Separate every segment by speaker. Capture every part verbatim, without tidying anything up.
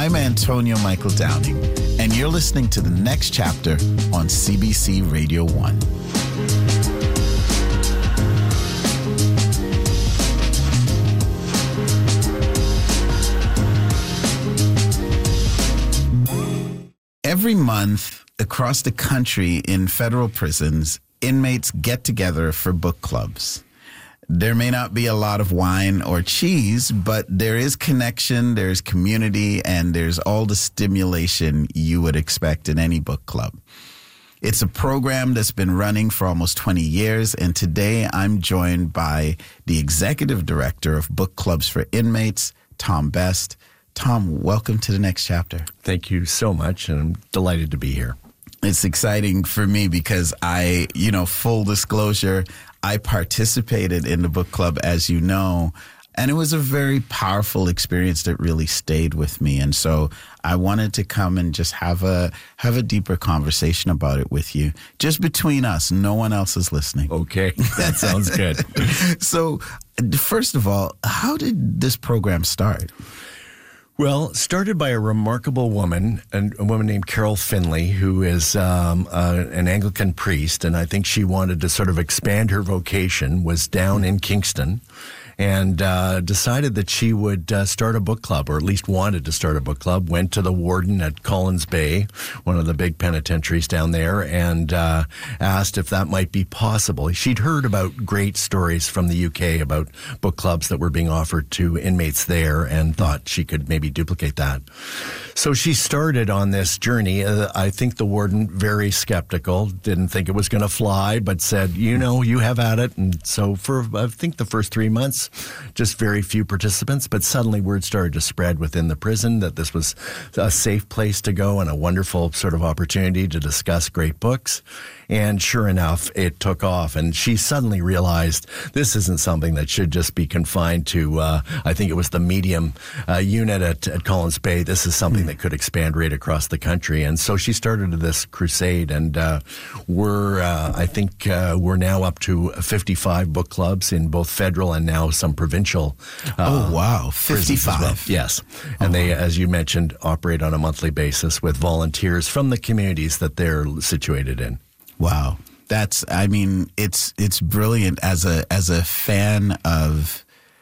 Speaker 1: I'm Antonio Michael Downing, and you're listening to the next chapter on C B C Radio one. Every month across the country in federal prisons, inmates get together for book clubs. There may not be a lot of wine or cheese, but there is connection, there's community, and there's all the stimulation you would expect in any book club. It's a program that's been running for almost twenty years, and today I'm joined by the executive director of Book Clubs for Inmates, Tom Best. Tom, welcome to the next chapter.
Speaker 2: Thank you so much, and I'm delighted to be here.
Speaker 1: It's exciting for me because I, you know, full disclosure, I participated in the book club, as you know, and it was a very powerful experience that really stayed with me. And so I wanted to come and just have a have a deeper conversation about it with you, just between us. No one else is listening.
Speaker 2: Okay, that sounds good.
Speaker 1: So, first of all, how did this program start?
Speaker 2: Well, started by a remarkable woman, a woman named Carol Finley, who is um, uh, an Anglican priest, and I think she wanted to sort of expand her vocation, was down in Kingston, and uh, decided that she would uh, start a book club, or at least wanted to start a book club, went to the warden at Collins Bay, one of the big penitentiaries down there, and uh, asked if that might be possible. She'd heard about great stories from the U K about book clubs that were being offered to inmates there and thought she could maybe duplicate that. So she started on this journey. Uh, I think the warden, very skeptical, didn't think it was going to fly, but said, you know, you have at it. And so for, I think, the first three months, just very few participants, but suddenly word started to spread within the prison that this was a safe place to go and a wonderful sort of opportunity to discuss great books. And sure enough, it took off. And she suddenly realized this isn't something that should just be confined to, uh, I think it was the medium uh, unit at, at Collins Bay. This is something that could expand right across the country. And so she started this crusade. And uh, we're, uh, I think uh, we're now up to fifty-five book clubs in both federal and now some provincial. Uh,
Speaker 1: oh, wow. fifty-five.
Speaker 2: Well. Yes. And oh, they, wow. as you mentioned, operate on a monthly basis with volunteers from the communities that they're situated in.
Speaker 1: Wow. That's, I mean, it's it's brilliant. As a as a fan of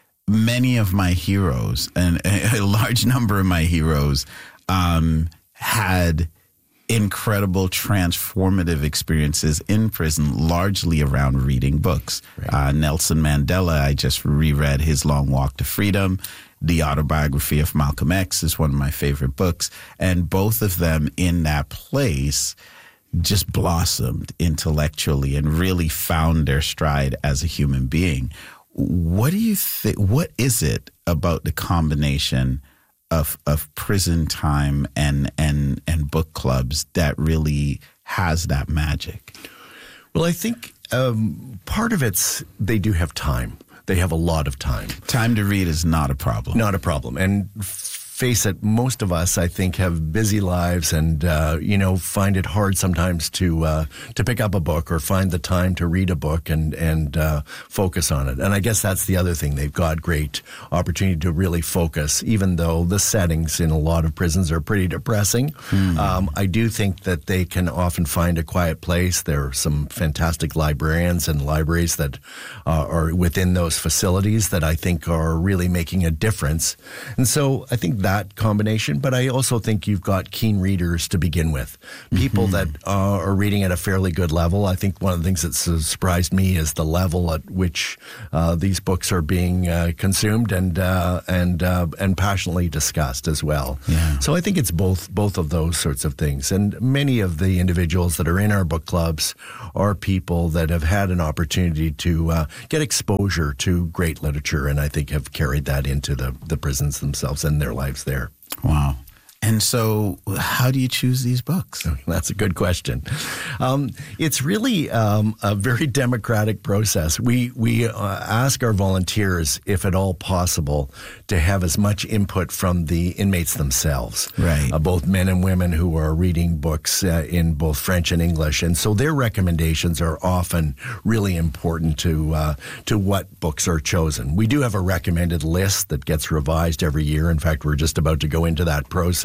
Speaker 1: many of my heroes, and a large number of my heroes um, had incredible transformative experiences in prison, largely around reading books. Right. Uh, Nelson Mandela, I just reread his Long Walk to Freedom. The autobiography of Malcolm X is one of my favorite books. And both of them in that place just blossomed intellectually and really found their stride as a human being. What do you think? What is it about the combination of of prison time and and and book clubs that really has that magic?
Speaker 2: Well, I think um, part of it's they do have time. They have a lot of time.
Speaker 1: Time to read is not a problem.
Speaker 2: Not a problem. And face it, most of us, I think, have busy lives and, uh, you know, find it hard sometimes to uh, to pick up a book or find the time to read a book and, and uh, focus on it. And I guess that's the other thing. They've got great opportunity to really focus, even though the settings in a lot of prisons are pretty depressing. Mm. Um, I do think that they can often find a quiet place. There are some fantastic librarians and libraries that uh, are within those facilities that I think are really making a difference. And so I think that combination, but I also think you've got keen readers to begin with, people mm-hmm. that uh, are reading at a fairly good level. I think one of the things that surprised me is the level at which uh, these books are being uh, consumed and uh, and uh, and passionately discussed as well.
Speaker 1: Yeah.
Speaker 2: So I think it's both both of those sorts of things. And many of the individuals that are in our book clubs are people that have had an opportunity to uh, get exposure to great literature, and I think have carried that into the, the prisons themselves and their lives there.
Speaker 1: Wow. And so how do you choose these books?
Speaker 2: That's a good question. Um, it's really um, a very democratic process. We we uh, ask our volunteers, if at all possible, to have as much input from the inmates themselves.
Speaker 1: Right.
Speaker 2: Uh, both men and women who are reading books uh, in both French and English. And so their recommendations are often really important to, uh, to what books are chosen. We do have a recommended list that gets revised every year. In fact, we're just about to go into that process.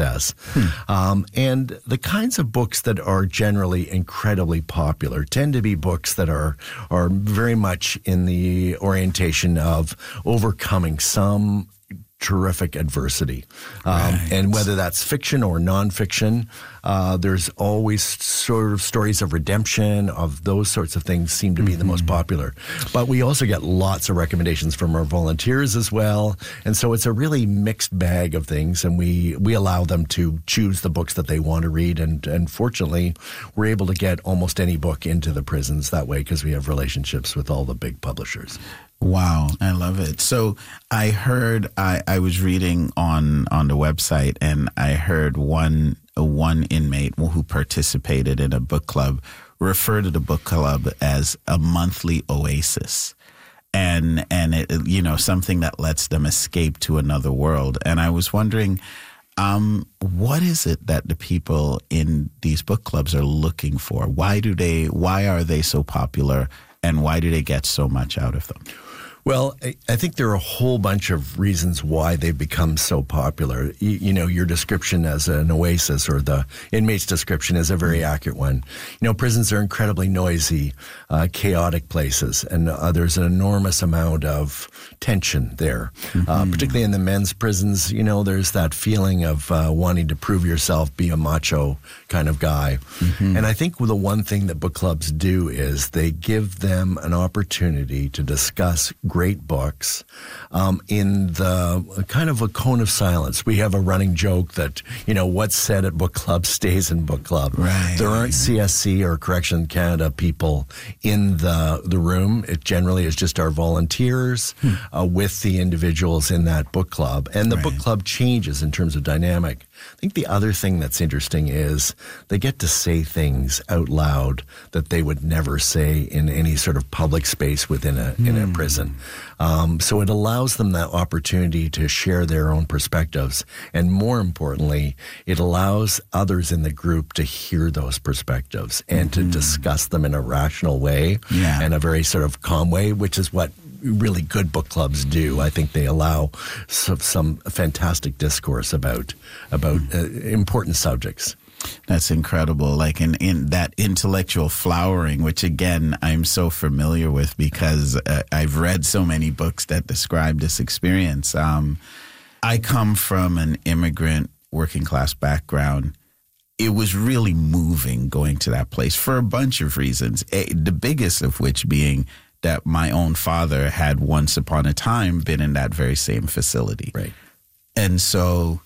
Speaker 2: says. Hmm. Um, and the kinds of books that are generally incredibly popular tend to be books that are are very much in the orientation of overcoming some terrific adversity. Um, right. And whether that's fiction or nonfiction, uh, there's always sort of stories of redemption, of those sorts of things seem to be mm-hmm. the most popular. But we also get lots of recommendations from our volunteers as well. And so it's a really mixed bag of things, and we, we allow them to choose the books that they want to read. And, and fortunately, we're able to get almost any book into the prisons that way because we have relationships with all the big publishers.
Speaker 1: Wow, I love it. So I heard, I, I was reading on, on the website, and I heard one one inmate who participated in a book club refer to the book club as a monthly oasis. And, and it, you know, something that lets them escape to another world. And I was wondering, um, what is it that the people in these book clubs are looking for? Why do they, why are they so popular? And why do they get so much out of them?
Speaker 2: Well, I think there are a whole bunch of reasons why they've become so popular. You, you know, your description as an oasis, or the inmate's description, is a very accurate one. You know, prisons are incredibly noisy, uh, chaotic places, and uh, there's an enormous amount of tension there. Mm-hmm. Uh, particularly in the men's prisons, you know, there's that feeling of uh, wanting to prove yourself, be a macho kind of guy. Mm-hmm. And I think the one thing that book clubs do is they give them an opportunity to discuss great books um, in the kind of a cone of silence. We have a running joke that, you know, what's said at book club stays in book club.
Speaker 1: Right.
Speaker 2: There aren't C S C or Correction Canada people in the the room. It generally is just our volunteers hmm. uh, with the individuals in that book club. And the right. book club changes in terms of dynamic. I think the other thing that's interesting is they get to say things out loud that they would never say in any sort of public space within a mm. in a prison. Um, so it allows them that opportunity to share their own perspectives. And more importantly, it allows others in the group to hear those perspectives and mm-hmm. to discuss them in a rational way
Speaker 1: yeah.
Speaker 2: and a very sort of calm way, which is what really good book clubs do. I think they allow some, some fantastic discourse about about uh, important subjects.
Speaker 1: That's incredible. Like in, in that intellectual flowering, which again, I'm so familiar with because uh, I've read so many books that describe this experience. Um, I come from an immigrant working class background. It was really moving going to that place for a bunch of reasons. A, the biggest of which being that my own father had once upon a time been in that very same facility.
Speaker 2: Right.
Speaker 1: And so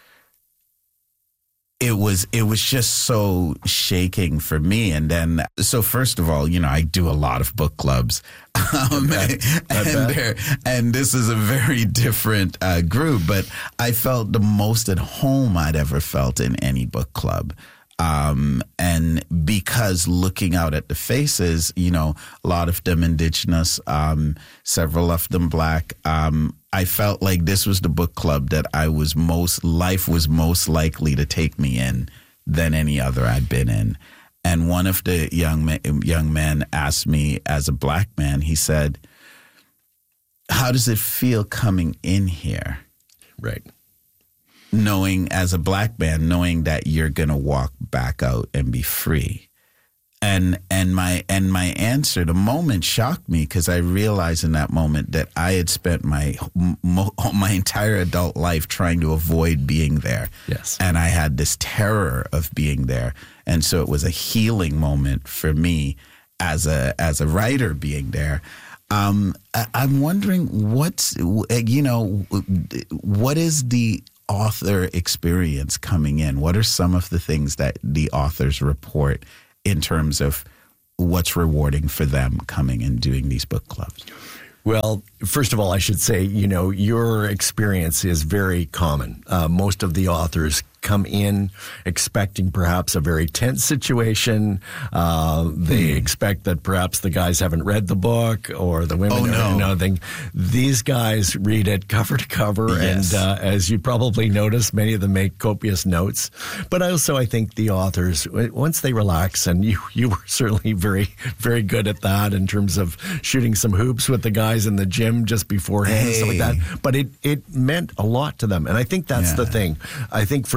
Speaker 1: it was it was just so shaking for me. And then, so first of all, you know, I do a lot of book clubs. Um, and, there, and this is a very different uh, group, but I felt the most at home I'd ever felt in any book club. Um, and because looking out at the faces, you know, a lot of them indigenous, um, several of them black, um, I felt like this was the book club that I was most, life was most likely to take me in than any other I'd been in. And one of the young men, young men asked me as a black man, he said, how does it feel coming in here?
Speaker 2: Right.
Speaker 1: Knowing as a black man, knowing that you're going to walk back out and be free. And and my and my answer, the moment shocked me because I realized in that moment that I had spent my my entire adult life trying to avoid being there.
Speaker 2: Yes.
Speaker 1: And I had this terror of being there. And so it was a healing moment for me as a as a writer being there. Um, I, I'm wondering what's, you know, what is the author experience coming in? What are some of the things that the authors report in terms of what's rewarding for them coming and doing these book clubs?
Speaker 2: Well, first of all, I should say, you know, your experience is very common. Uh, most of the authors come in expecting perhaps a very tense situation. Uh, they hmm. expect that perhaps the guys haven't read the book or the women
Speaker 1: oh, no.
Speaker 2: know nothing. These guys read it cover to cover.
Speaker 1: Yes.
Speaker 2: And uh, as you probably noticed, many of them make copious notes. But also I think the authors, once they relax, and you, you were certainly very, very good at that in terms of shooting some hoops with the guys in the gym just beforehand
Speaker 1: hey.
Speaker 2: and stuff like that. But it, it meant a lot to them. And I think that's yeah. the thing. I think, first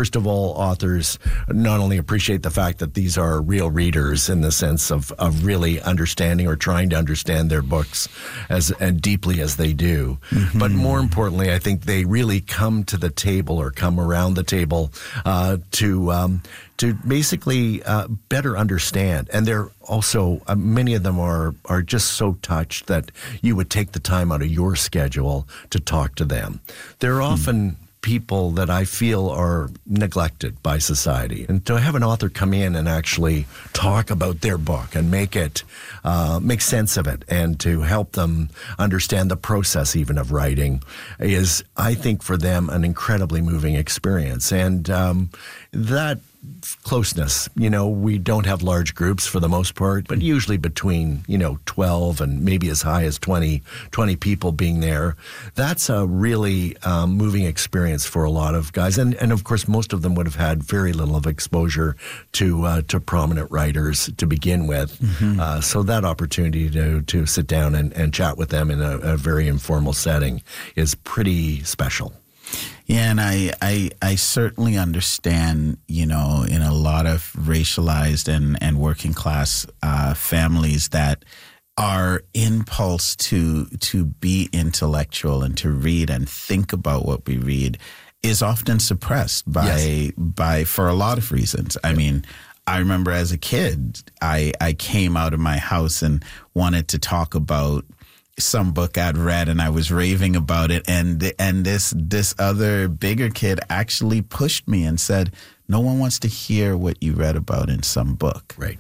Speaker 2: first of all, authors not only appreciate the fact that these are real readers in the sense of, of really understanding or trying to understand their books as and deeply as they do, mm-hmm. but more importantly, I think they really come to the table or come around the table uh, to um, to basically uh, better understand. And they're also, uh, many of them are are just so touched that you would take the time out of your schedule to talk to them. They're often people that I feel are neglected by society. And to have an author come in and actually talk about their book and make it, uh, make sense of it and to help them understand the process even of writing is, I think, for them an incredibly moving experience. And um, that closeness, you know, we don't have large groups for the most part, but usually between, you know, twelve and maybe as high as twenty, twenty people being there. That's a really um, moving experience for a lot of guys. And, and of course, most of them would have had very little of exposure to uh, to prominent writers to begin with. Mm-hmm. Uh, so that opportunity to, to sit down and, and chat with them in a, a very informal setting is pretty special.
Speaker 1: Yeah, and I, I I certainly understand, you know, in a lot of racialized and, and working class uh, families that our impulse to to be intellectual and to read and think about what we read is often suppressed by yes. by for a lot of reasons. I mean, I remember as a kid, I I came out of my house and wanted to talk about some book I'd read, and I was raving about it, and and this this other bigger kid actually pushed me and said, "No one wants to hear what you read about in some book."
Speaker 2: Right.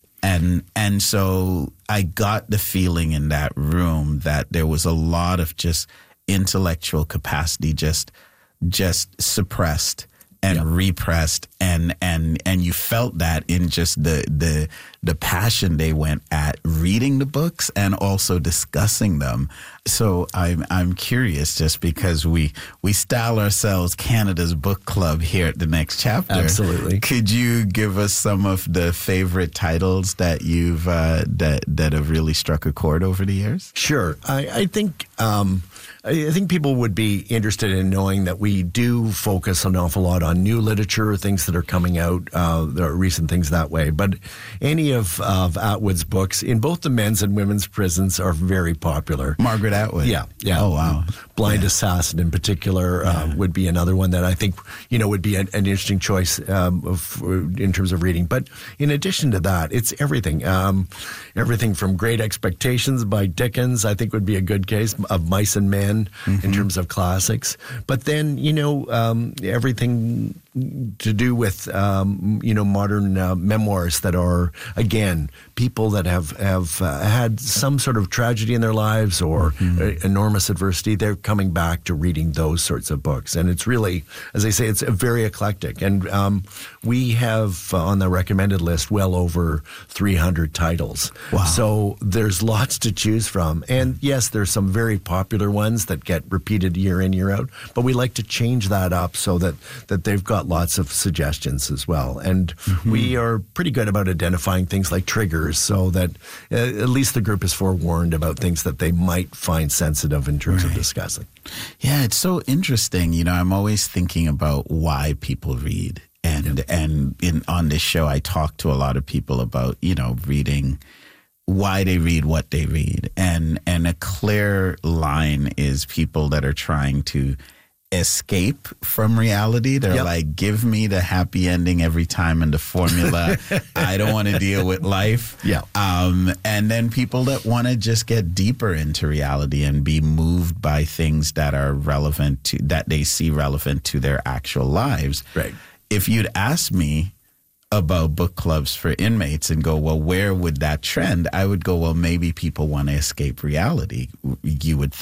Speaker 1: And and so I got the feeling in that room that there was a lot of just intellectual capacity just just suppressed and yep. repressed, and and and you felt that in just the the the passion they went at reading the books and also discussing them. So I'm I'm curious, just because we we style ourselves Canada's book club here at the Next Chapter.
Speaker 2: Absolutely.
Speaker 1: Could you give us some of the favorite titles that you've uh, that that have really struck a chord over the years?
Speaker 2: Sure. I, I think. Um, I think people would be interested in knowing that we do focus an awful lot on new literature, things that are coming out, uh, there are recent things that way. But any of, of Atwood's books in both the men's and women's prisons are very popular.
Speaker 1: Margaret Atwood.
Speaker 2: Yeah. Yeah.
Speaker 1: Oh, wow.
Speaker 2: Blind
Speaker 1: yeah.
Speaker 2: Assassin in particular uh, yeah. would be another one that I think, you know, would be an, an interesting choice um, of, in terms of reading. But in addition to that, it's everything. Um, everything from Great Expectations by Dickens, I think would be a good case, of Mice and Men. Mm-hmm. In terms of classics. But then, you know, um, everything to do with, um, you know, modern uh, memoirs that are, again, people that have, have uh, had some sort of tragedy in their lives or mm-hmm. uh, enormous adversity. They're coming back to reading those sorts of books. And it's really, as I say, it's very eclectic. And um, we have uh, on the recommended list well over three hundred titles.
Speaker 1: Wow.
Speaker 2: So there's lots to choose from. And yes, there's some very popular ones that get repeated year in, year out. But we like to change that up so that, that they've got lots of suggestions as well. And mm-hmm. we are pretty good about identifying things like triggers so that uh, at least the group is forewarned about things that they might find sensitive in terms right. of discussing.
Speaker 1: Yeah, it's so interesting. You know, I'm always thinking about why people read. And, yeah. and in, on this show, I talk to a lot of people about, you know, reading, why they read what they read. And, and a clear line is people that are trying to escape from reality. They're yep. like, give me the happy ending every time in the formula. I don't want to deal with life.
Speaker 2: Yeah.
Speaker 1: Um, and then people that want to just get deeper into reality and be moved by things that are relevant to, that they see relevant to their actual lives.
Speaker 2: Right.
Speaker 1: If you'd asked me about book clubs for inmates and go, well, where would that trend? I would go, well, maybe people want to escape reality. You would